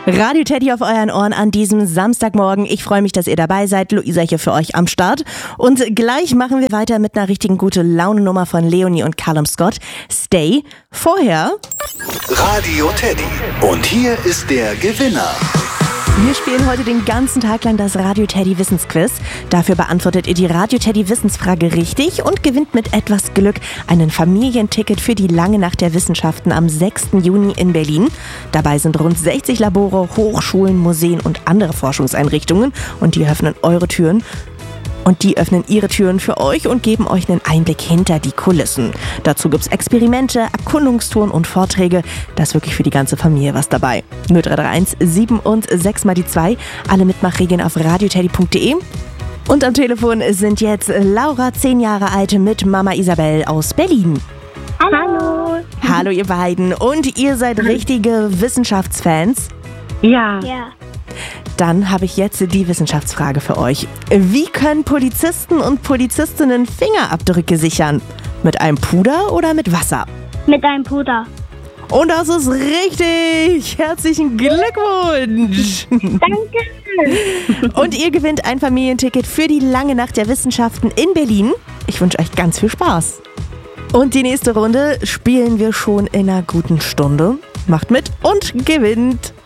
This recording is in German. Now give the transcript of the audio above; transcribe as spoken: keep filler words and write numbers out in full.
Radio Teddy auf euren Ohren an diesem Samstagmorgen. Ich freue mich, dass ihr dabei seid. Luisa hier für euch am Start. Und gleich machen wir weiter mit einer richtigen gute Laune-Nummer von Leonie und Callum Scott. Stay. Vorher Radio Teddy. Und hier ist der Gewinner. Wir spielen heute den ganzen Tag lang das Radio Teddy Wissensquiz. Dafür beantwortet ihr die Radio Teddy Wissensfrage richtig und gewinnt mit etwas Glück einen Familienticket für die lange Nacht der Wissenschaften am sechsten Juni in Berlin. Dabei sind rund sechzig Labore, Hochschulen, Museen und andere Forschungseinrichtungen und die öffnen eure Türen. Und die öffnen ihre Türen für euch und geben euch einen Einblick hinter die Kulissen. Dazu gibt's Experimente, Erkundungstouren und Vorträge. Da ist wirklich für die ganze Familie was dabei. null drei drei eins sieben und sechs mal die zwei. Alle Mitmachregeln auf radioteddy punkt de. Und am Telefon sind jetzt Laura, zehn Jahre alt, mit Mama Isabel aus Berlin. Hallo. Hallo ihr beiden. Und ihr seid richtige Wissenschaftsfans? Ja. Ja. Dann habe ich jetzt die Wissenschaftsfrage für euch. Wie können Polizisten und Polizistinnen Fingerabdrücke sichern? Mit einem Puder oder mit Wasser? Mit einem Puder. Und das ist richtig! Herzlichen Glückwunsch! Danke. Und ihr gewinnt ein Familienticket für die lange Nacht der Wissenschaften in Berlin. Ich wünsche euch ganz viel Spaß. Und die nächste Runde spielen wir schon in einer guten Stunde. Macht mit und gewinnt!